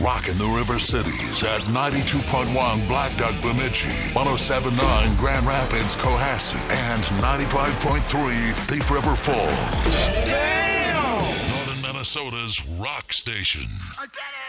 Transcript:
Rocking the River Cities at 92.1 Black Duck Bemidji, 107.9 Grand Rapids Cohasset, and 95.3 Thief River Falls. Damn! Northern Minnesota's rock station. I did it!